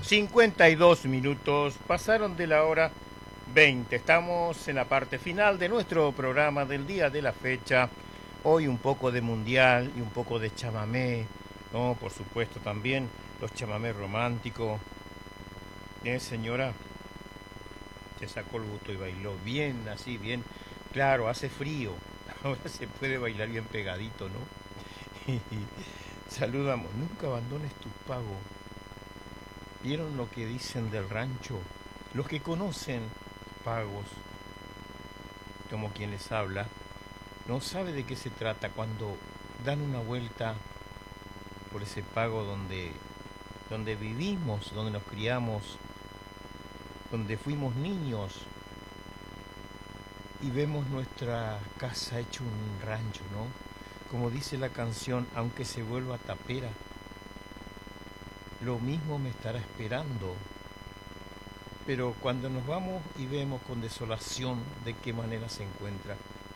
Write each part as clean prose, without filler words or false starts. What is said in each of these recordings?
52 minutos, pasaron de la hora 20. Estamos en la parte final de nuestro programa del día de la fecha. Hoy un poco de mundial y un poco de chamamé, ¿no? Por supuesto también los chamamés románticos. Señora, se sacó el busto y bailó bien, así, bien. Claro, hace frío. Ahora se puede bailar bien pegadito, ¿no? Saludamos. Nunca abandones tu pago. ¿Vieron lo que dicen del rancho? Los que conocen pagos, como quien les habla, no sabe de qué se trata cuando dan una vuelta por ese pago donde vivimos, donde nos criamos, donde fuimos niños y vemos nuestra casa hecho un rancho, ¿no? Como dice la canción, aunque se vuelva tapera, lo mismo me estará esperando. Pero cuando nos vamos y vemos con desolación de qué manera se encuentra,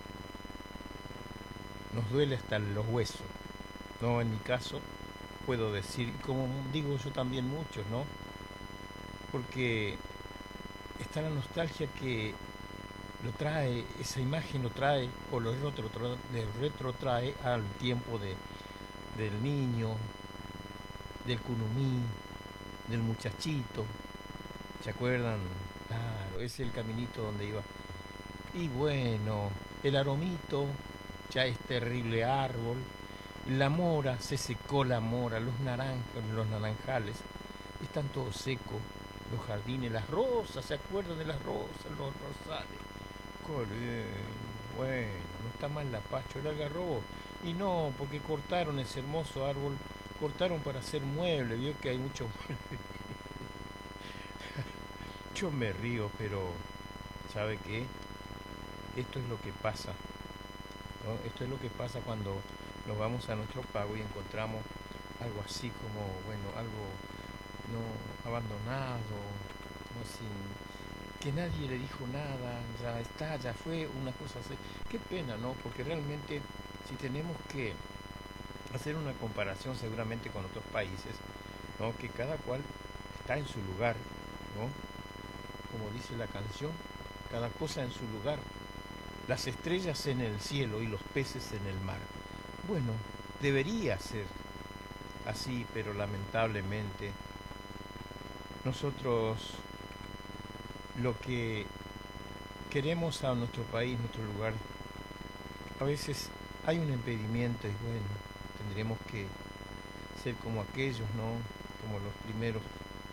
nos duele hasta los huesos, ¿no? En mi caso, puedo decir, y como digo yo también muchos, ¿no? Porque está la nostalgia que lo trae, esa imagen lo trae, o lo retrotrae al tiempo del niño, del cunumí, del muchachito. ¿Se acuerdan? Claro, es el caminito donde iba. Y bueno, el aromito, ya es terrible árbol. La mora, se secó la mora, los naranjales, están todos secos. Los jardines, las rosas, ¿se acuerdan de las rosas? Los rosales. Bueno, no está mal la pacho, el algarrobo. Y no, porque cortaron ese hermoso árbol, cortaron para hacer muebles, vio que hay muchos muebles. Yo me río, pero ¿sabe qué? Esto es lo que pasa, ¿no? Esto es lo que pasa cuando nos vamos a nuestro pago y encontramos algo así como, bueno, algo no abandonado, no sin que nadie le dijo nada, ya está, ya fue, una cosa así. Qué pena, ¿no? Porque realmente si tenemos que hacer una comparación seguramente con otros países, ¿no? Que cada cual está en su lugar, ¿no? Como dice la canción, cada cosa en su lugar, las estrellas en el cielo y los peces en el mar. Bueno, debería ser así, pero lamentablemente nosotros lo que queremos a nuestro país, nuestro lugar, a veces hay un impedimento y bueno, tendremos que ser como aquellos, ¿no? Como los primeros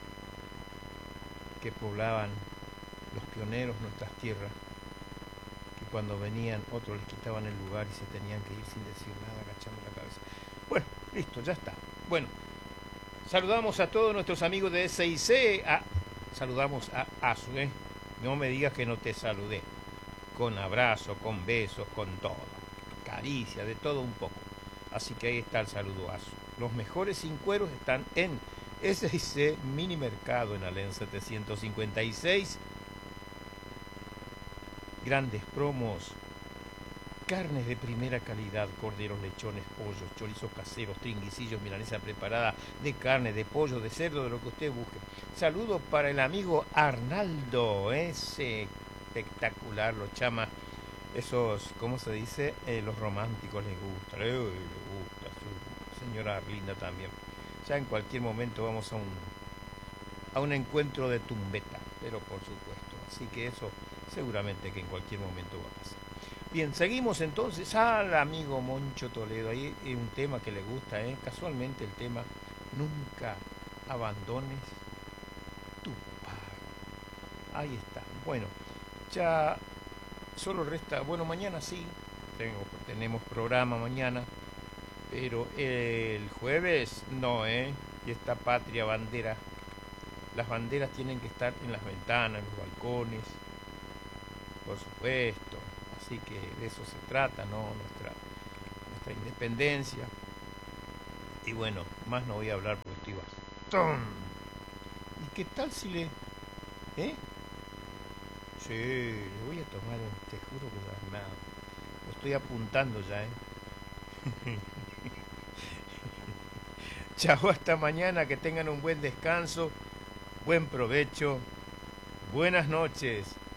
que poblaban, los pioneros nuestras tierras, que cuando venían otros les quitaban el lugar y se tenían que ir sin decir nada, agachando la cabeza. Bueno, listo, ya está. Bueno, saludamos a todos nuestros amigos de SIC, saludamos a Asu, no me digas que no te saludé, con abrazo, con besos, con todo, caricia, de todo un poco. Así que ahí está el saludo Asu. Los mejores sin cueros están en SIC Mini Mercado en Alén 756. Grandes promos, carnes de primera calidad, corderos, lechones, pollos, chorizos caseros, tringuicillos, milanesa preparada de carne, de pollo, de cerdo, de lo que usted busque. Saludos para el amigo Arnaldo, ese espectacular, los chamas, esos, ¿cómo se dice? Los románticos les gusta, le gusta, su señora Arlinda también. Ya en cualquier momento vamos a un encuentro de tumbeta, pero por supuesto, así que eso seguramente que en cualquier momento va a pasar. Bien, seguimos entonces al amigo Moncho Toledo. Ahí hay un tema que le gusta, casualmente el tema Nunca abandones tu pago. Ahí está. Bueno, ya solo resta, bueno, mañana sí, tenemos programa mañana, pero el jueves no, y esta patria bandera, las banderas tienen que estar en las ventanas, en los balcones, por supuesto. Así que de eso se trata, ¿no? Nuestra independencia. Y bueno, más no voy a hablar porque estoy bastón. ¿Y qué tal si le... Sí, le voy a tomar, te juro que no es nada. Lo estoy apuntando ya, Chao, hasta mañana, que tengan un buen descanso. buen provecho, buenas noches.